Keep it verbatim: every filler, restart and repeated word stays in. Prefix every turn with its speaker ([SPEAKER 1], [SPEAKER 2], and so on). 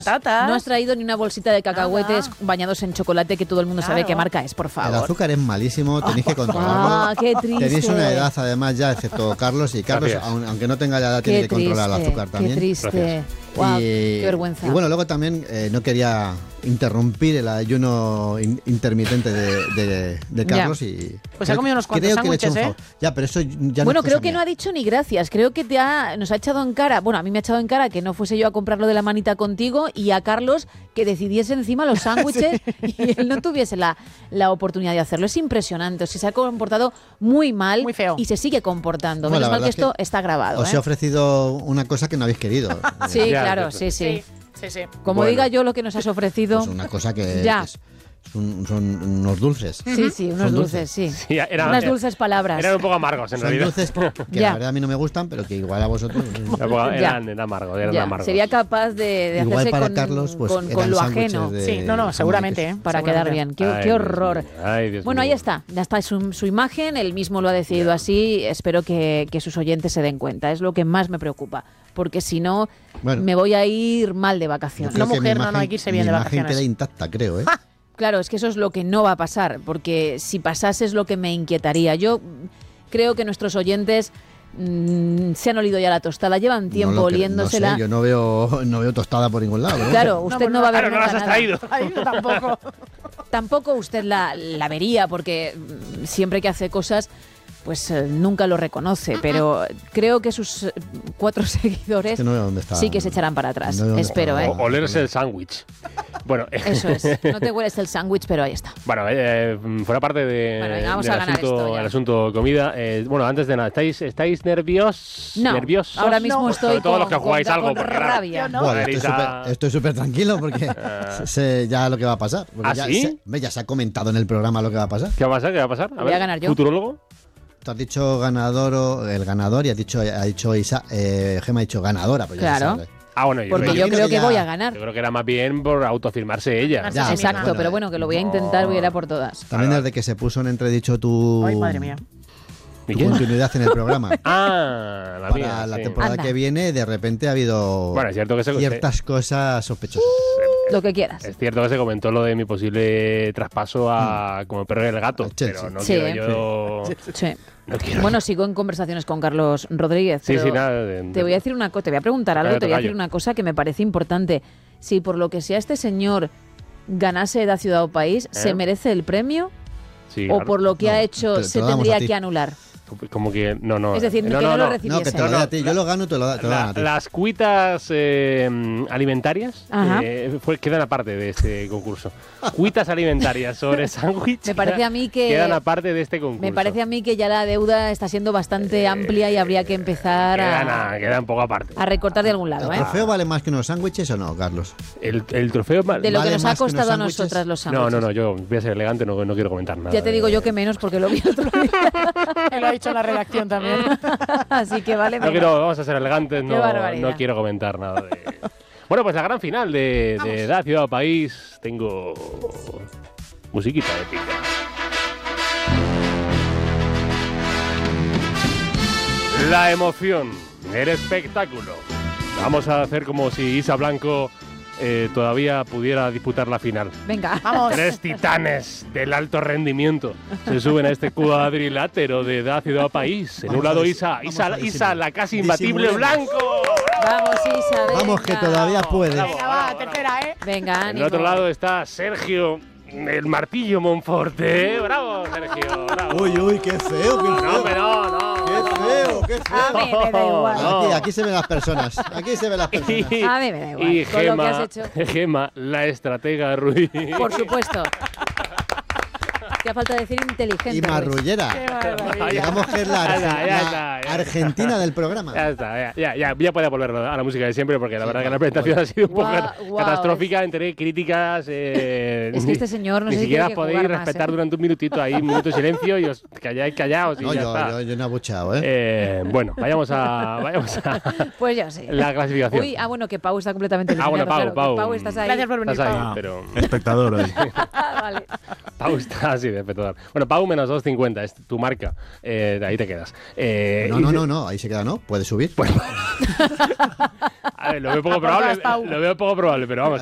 [SPEAKER 1] Tatas.
[SPEAKER 2] No has traído ni una bolsita de cacahuetes Nada. bañados en chocolate que todo el mundo claro. sabe qué marca es, por favor.
[SPEAKER 3] El azúcar es malísimo, tenéis que controlarlo.
[SPEAKER 2] Ah, qué triste.
[SPEAKER 3] Tenéis una edad además ya, excepto Carlos, y Carlos, Gracias. aunque no tenga la edad, tiene qué que triste, controlar el azúcar también.
[SPEAKER 2] Qué triste. Wow,
[SPEAKER 3] y,
[SPEAKER 2] qué vergüenza.
[SPEAKER 3] Y bueno, luego también eh, no quería interrumpir el ayuno in, intermitente de, de, de Carlos
[SPEAKER 1] ya.
[SPEAKER 3] y...
[SPEAKER 1] Pues ha comido unos cuantos sándwiches, ¿eh?
[SPEAKER 3] Ya, pero eso ya
[SPEAKER 2] Bueno,
[SPEAKER 3] no
[SPEAKER 2] creo que
[SPEAKER 3] mía.
[SPEAKER 2] no ha dicho ni gracias. Creo que te ha, nos ha echado en cara, bueno, a mí me ha echado en cara que no fuese yo a comprarlo de la manita contigo y a Carlos que decidiese encima los sándwiches sí. y él no tuviese la, la oportunidad de hacerlo. Es impresionante. O sea, se ha comportado muy mal
[SPEAKER 1] muy feo.
[SPEAKER 2] y se sigue comportando.
[SPEAKER 3] Bueno,
[SPEAKER 2] Menos mal que
[SPEAKER 3] es
[SPEAKER 2] esto
[SPEAKER 3] que
[SPEAKER 2] está grabado.
[SPEAKER 3] Os
[SPEAKER 2] ¿eh?
[SPEAKER 3] he ofrecido una cosa que no habéis querido.
[SPEAKER 2] Sí,
[SPEAKER 4] ya,
[SPEAKER 2] claro,
[SPEAKER 4] ya,
[SPEAKER 2] sí, sí.
[SPEAKER 1] sí. Sí, sí.
[SPEAKER 2] Como
[SPEAKER 3] bueno,
[SPEAKER 2] diga yo lo que nos has ofrecido.
[SPEAKER 3] Pues una cosa que,
[SPEAKER 2] ya.
[SPEAKER 3] que es, son, son unos dulces.
[SPEAKER 2] Sí, sí, unos
[SPEAKER 3] son
[SPEAKER 2] dulces, sí.
[SPEAKER 4] sí era,
[SPEAKER 2] unas
[SPEAKER 4] era,
[SPEAKER 2] dulces palabras.
[SPEAKER 4] Eran un poco amargos, en
[SPEAKER 3] son
[SPEAKER 4] realidad.
[SPEAKER 3] dulces que
[SPEAKER 2] ya.
[SPEAKER 3] la verdad a mí no me gustan, pero que igual a vosotros...
[SPEAKER 4] eran, eran amargos, eran
[SPEAKER 2] ya.
[SPEAKER 4] amargos.
[SPEAKER 2] Sería capaz de, de
[SPEAKER 3] igual
[SPEAKER 2] hacerse
[SPEAKER 3] para
[SPEAKER 2] con,
[SPEAKER 3] Carlos, pues,
[SPEAKER 2] con, con lo ajeno.
[SPEAKER 3] De,
[SPEAKER 1] sí, no, no, seguramente. ¿eh?
[SPEAKER 2] Para
[SPEAKER 1] seguramente.
[SPEAKER 2] quedar bien. Qué,
[SPEAKER 4] Ay,
[SPEAKER 2] qué horror.
[SPEAKER 4] Dios mío. Ay, Dios
[SPEAKER 2] bueno,
[SPEAKER 4] mío.
[SPEAKER 2] ahí está. Ya está su, su imagen. Él mismo lo ha decidido yeah. así. Espero que, que sus oyentes se den cuenta. Es lo que más me preocupa. Porque si no, bueno, me voy a ir mal de vacaciones.
[SPEAKER 1] No, mujer,
[SPEAKER 3] imagen,
[SPEAKER 1] no, no, hay que irse bien
[SPEAKER 3] mi
[SPEAKER 1] de
[SPEAKER 3] imagen
[SPEAKER 1] vacaciones.
[SPEAKER 3] queda intacta, creo, ¿eh?
[SPEAKER 2] ¡Ah! Claro, es que eso es lo que no va a pasar. Porque si pasase es lo que me inquietaría. Yo creo que nuestros oyentes... Mm, se han olido ya la tostada, llevan tiempo
[SPEAKER 3] no
[SPEAKER 2] oliéndosela.
[SPEAKER 3] No sé, yo no veo, no veo tostada por ningún lado. ¿no?
[SPEAKER 2] Claro, usted no, no va a ver
[SPEAKER 4] claro, no las has traído.
[SPEAKER 1] Yo tampoco.
[SPEAKER 2] Tampoco usted la, la vería, porque siempre que hace cosas, pues eh, nunca lo reconoce. Pero creo que sus eh, cuatro seguidores
[SPEAKER 3] que no veo dónde está.
[SPEAKER 2] sí que se echarán para atrás.
[SPEAKER 3] No
[SPEAKER 2] Espero, ¿eh?
[SPEAKER 4] O, olerse el sándwich. Bueno,
[SPEAKER 2] eso es. No te hueles el sándwich, pero ahí está.
[SPEAKER 4] Bueno, eh, fuera parte de,
[SPEAKER 2] bueno, venga, vamos
[SPEAKER 4] del
[SPEAKER 2] a ganar
[SPEAKER 4] asunto,
[SPEAKER 2] esto ya.
[SPEAKER 4] el asunto comida. Eh, bueno, antes de nada, ¿estáis, estáis nervios?
[SPEAKER 2] No,
[SPEAKER 4] nerviosos?
[SPEAKER 2] ahora mismo
[SPEAKER 1] no.
[SPEAKER 2] estoy
[SPEAKER 4] Sobre todo
[SPEAKER 2] con,
[SPEAKER 4] los que jugáis
[SPEAKER 2] con,
[SPEAKER 4] algo,
[SPEAKER 2] con
[SPEAKER 4] porque
[SPEAKER 2] rabia.
[SPEAKER 1] ¿no?
[SPEAKER 3] Bueno, estoy súper tranquilo porque sé ya lo que va a pasar.
[SPEAKER 4] ¿Ah,
[SPEAKER 3] ya,
[SPEAKER 4] sí?
[SPEAKER 3] se, ya se ha comentado en el programa lo que va a pasar.
[SPEAKER 4] ¿Qué va a pasar? ¿Qué va a pasar? A
[SPEAKER 2] Voy
[SPEAKER 4] ver,
[SPEAKER 2] a ganar yo.
[SPEAKER 4] ¿Futurólogo?
[SPEAKER 3] Tú has dicho ganador o el ganador y has dicho, ha dicho Isa, eh, Gemma ha dicho ganadora. Pues ya
[SPEAKER 2] claro.
[SPEAKER 3] se sabe.
[SPEAKER 4] Ah, bueno, yo
[SPEAKER 2] Porque
[SPEAKER 4] creo,
[SPEAKER 2] yo creo que
[SPEAKER 3] ya,
[SPEAKER 2] voy a ganar.
[SPEAKER 4] yo creo que era más bien por autoafirmarse ella.
[SPEAKER 3] Ya,
[SPEAKER 2] Exacto,
[SPEAKER 3] bueno,
[SPEAKER 2] pero bueno, que lo voy a intentar, voy a ir a por todas.
[SPEAKER 3] También
[SPEAKER 4] Vale.
[SPEAKER 3] desde que se puso en entredicho tu,
[SPEAKER 1] Ay, madre mía.
[SPEAKER 3] tu continuidad en el programa.
[SPEAKER 4] Ah, la
[SPEAKER 3] Para
[SPEAKER 4] mía,
[SPEAKER 3] la
[SPEAKER 4] sí.
[SPEAKER 3] temporada
[SPEAKER 2] Anda.
[SPEAKER 3] que viene, de repente ha habido
[SPEAKER 4] Bueno, es cierto que se,
[SPEAKER 3] ciertas cosas sospechosas.
[SPEAKER 2] Lo que quieras.
[SPEAKER 4] Es cierto que se comentó lo de mi posible traspaso a como el perro y el gato,
[SPEAKER 3] Al Chelsea.
[SPEAKER 4] pero no
[SPEAKER 2] Sí,
[SPEAKER 4] quiero
[SPEAKER 2] ¿eh?
[SPEAKER 4] yo...
[SPEAKER 2] Sí.
[SPEAKER 4] No quiero.
[SPEAKER 2] Bueno, sigo en conversaciones con Carlos Rodríguez.
[SPEAKER 4] Sí,
[SPEAKER 2] pero
[SPEAKER 4] sí, nada. De, de,
[SPEAKER 2] te voy a decir una cosa, te voy a preguntar algo,
[SPEAKER 4] Cállate,
[SPEAKER 2] te voy a
[SPEAKER 4] gallo.
[SPEAKER 2] decir una cosa que me parece importante. Si por lo que sea este señor ganase Da Ciudad o País,
[SPEAKER 4] ¿Eh?
[SPEAKER 2] ¿se merece el premio?
[SPEAKER 4] Sí,
[SPEAKER 2] ¿O
[SPEAKER 4] claro.
[SPEAKER 2] por lo que
[SPEAKER 3] No,
[SPEAKER 2] ha hecho
[SPEAKER 3] te- te
[SPEAKER 2] se
[SPEAKER 3] lo damos
[SPEAKER 2] tendría
[SPEAKER 3] a ti.
[SPEAKER 2] que anular?
[SPEAKER 4] Como que no, no.
[SPEAKER 2] Es decir,
[SPEAKER 4] eh,
[SPEAKER 2] que no lo recibiese.
[SPEAKER 3] No, que te
[SPEAKER 4] No,
[SPEAKER 3] lo doy
[SPEAKER 4] no,
[SPEAKER 3] a ti. Yo lo gano, te lo, da- te lo dan
[SPEAKER 4] La-
[SPEAKER 3] a ti.
[SPEAKER 4] las cuitas eh, alimentarias
[SPEAKER 2] Ajá.
[SPEAKER 4] eh, fue- quedan aparte de este concurso. Cuitas alimentarias sobre sándwich
[SPEAKER 2] Me parece a mí que
[SPEAKER 4] quedan aparte de este concurso.
[SPEAKER 2] me parece a mí que ya la deuda está siendo bastante amplia y habría que empezar
[SPEAKER 4] quedan,
[SPEAKER 2] a,
[SPEAKER 4] a- quedan un poco aparte.
[SPEAKER 2] a recortar de algún lado,
[SPEAKER 3] ¿El
[SPEAKER 2] ¿eh?
[SPEAKER 3] trofeo vale más que unos sándwiches o no, Carlos?
[SPEAKER 4] El, el trofeo... ma-
[SPEAKER 2] De lo
[SPEAKER 3] ¿Vale
[SPEAKER 2] que nos ha
[SPEAKER 3] más que unos
[SPEAKER 2] costado a
[SPEAKER 3] sándwiches?
[SPEAKER 2] nosotras los
[SPEAKER 4] No,
[SPEAKER 2] sándwiches.
[SPEAKER 4] no, no, yo voy a ser elegante, no, no quiero comentar nada.
[SPEAKER 2] Ya te digo
[SPEAKER 4] de-
[SPEAKER 2] yo que menos porque lo vi el otro día.
[SPEAKER 1] Me lo ha dicho en la redacción también.
[SPEAKER 2] Así que vale.
[SPEAKER 4] No
[SPEAKER 2] venga.
[SPEAKER 4] quiero, vamos a ser elegantes, no,
[SPEAKER 2] barbaridad.
[SPEAKER 4] no quiero comentar nada de... Bueno, pues la gran final de, de Da Ciudad o País. Tengo musiquita épica. La emoción, el espectáculo. Vamos a hacer como si Isa Blanco eh, todavía pudiera disputar la final.
[SPEAKER 2] Venga.
[SPEAKER 1] Vamos.
[SPEAKER 4] Tres titanes del alto rendimiento se suben a este cuadrilátero de Da Ciudad o País. En un
[SPEAKER 3] Vamos a
[SPEAKER 4] lado
[SPEAKER 3] dis-
[SPEAKER 4] Isa,
[SPEAKER 3] vamos
[SPEAKER 4] Isa,
[SPEAKER 3] a
[SPEAKER 4] Isa,
[SPEAKER 3] disimular.
[SPEAKER 4] la casi imbatible
[SPEAKER 3] Disimulemos.
[SPEAKER 4] Blanco.
[SPEAKER 2] Vamos, Isa, venga.
[SPEAKER 3] Vamos, que todavía puedes.
[SPEAKER 1] Venga, va, tercera, ¿eh?
[SPEAKER 2] Venga,
[SPEAKER 4] En
[SPEAKER 2] ánimo.
[SPEAKER 4] el otro lado está Sergio, el martillo Monforte. Bravo, Sergio, bravo.
[SPEAKER 3] Uy, uy, qué feo, qué feo.
[SPEAKER 4] No, pero no, no.
[SPEAKER 3] Qué feo, qué
[SPEAKER 2] A
[SPEAKER 3] feo.
[SPEAKER 2] mí me da igual.
[SPEAKER 4] No.
[SPEAKER 3] Aquí, aquí se ven las personas. Aquí se ven las personas.
[SPEAKER 4] Y,
[SPEAKER 2] A mí me da igual,
[SPEAKER 4] y
[SPEAKER 2] con lo que
[SPEAKER 4] Gema,
[SPEAKER 2] has hecho.
[SPEAKER 4] Gema, la estratega Ruiz.
[SPEAKER 2] Por supuesto. Te falta decir inteligente.
[SPEAKER 3] Y
[SPEAKER 2] Ruiz.
[SPEAKER 3] marrullera.
[SPEAKER 1] Qué barbaridad.
[SPEAKER 3] Digamos que es la,
[SPEAKER 4] Ya
[SPEAKER 3] Arge-
[SPEAKER 4] está, ya
[SPEAKER 3] la
[SPEAKER 4] está, ya está.
[SPEAKER 3] Argentina del programa.
[SPEAKER 4] Ya está, ya, ya, ya, ya puede volver a la música de siempre porque la verdad que la presentación ha sido un poco
[SPEAKER 2] Guau,
[SPEAKER 4] cat-
[SPEAKER 2] guau,
[SPEAKER 4] catastrófica entre críticas. Eh,
[SPEAKER 2] Es que
[SPEAKER 4] ni-
[SPEAKER 2] este señor no
[SPEAKER 4] ni
[SPEAKER 2] sé si
[SPEAKER 4] siquiera
[SPEAKER 2] tiene que
[SPEAKER 4] podéis
[SPEAKER 2] jugar más,
[SPEAKER 4] respetar
[SPEAKER 2] ¿eh?
[SPEAKER 4] durante un minutito ahí, un minuto de silencio y os calláis callaos y
[SPEAKER 3] No,
[SPEAKER 4] ya
[SPEAKER 3] yo,
[SPEAKER 4] está.
[SPEAKER 3] yo, yo no he abucheado, ¿eh?
[SPEAKER 4] Eh, bueno, vayamos a, vayamos a
[SPEAKER 2] Pues yo sí.
[SPEAKER 4] la clasificación.
[SPEAKER 2] Uy, ah, bueno, que Pau está completamente
[SPEAKER 4] Ah, bueno,
[SPEAKER 2] eliminado,
[SPEAKER 4] Pau,
[SPEAKER 2] claro, que
[SPEAKER 4] Pau.
[SPEAKER 2] Pau, estás ahí.
[SPEAKER 1] Gracias por venir,
[SPEAKER 4] Estás ahí,
[SPEAKER 1] Pau.
[SPEAKER 4] pero
[SPEAKER 5] Espectador hoy.
[SPEAKER 2] Ah, vale.
[SPEAKER 4] Pau está así de espectador. Bueno, Pau menos dos cincuenta es tu marca. Eh, de ahí te quedas. Eh,
[SPEAKER 3] No, no, no, no, ahí se queda, ¿no? Puede subir.
[SPEAKER 4] A ver, lo veo poco
[SPEAKER 1] Aportas,
[SPEAKER 4] probable,
[SPEAKER 1] Pau.
[SPEAKER 4] lo veo poco probable, pero vamos.